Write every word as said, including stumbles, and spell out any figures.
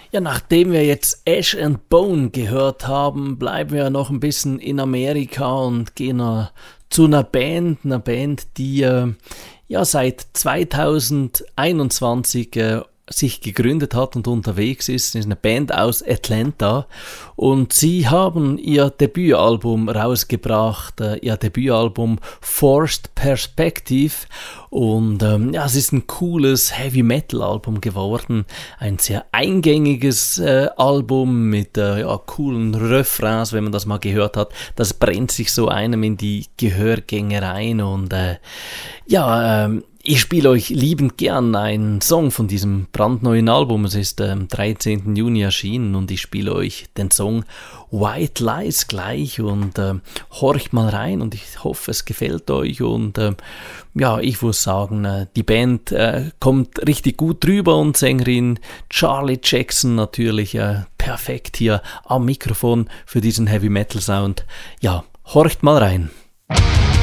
Ja, nachdem wir jetzt Ash and Bone gehört haben, bleiben wir noch ein bisschen in Amerika und gehen äh, zu einer Band, einer Band, die äh, ja seit zweitausendeinundzwanzig äh, sich gegründet hat und unterwegs ist. Es ist eine Band aus Atlanta und sie haben ihr Debütalbum rausgebracht, äh, ihr Debütalbum Forced Perspective, und ähm, ja, es ist ein cooles Heavy-Metal-Album geworden, ein sehr eingängiges äh, Album mit äh, ja, coolen Refrains, wenn man das mal gehört hat. Das brennt sich so einem in die Gehörgänge rein und äh, ja, ähm, ich spiele euch liebend gern einen Song von diesem brandneuen Album. Es ist am dreizehnten Juni erschienen und ich spiele euch den Song White Lies gleich und äh, horcht mal rein und ich hoffe, es gefällt euch und äh, ja, ich muss sagen, äh, die Band äh, kommt richtig gut drüber und Sängerin Charlie Jackson natürlich äh, perfekt hier am Mikrofon für diesen Heavy Metal Sound. Ja, horcht mal rein.